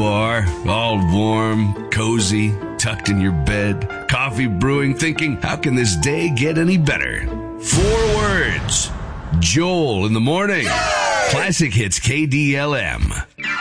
are, all warm, cozy, tucked in your bed, coffee brewing, thinking, how can this day get any better? 4 words. Joel in the morning. Classic Hits KDLM.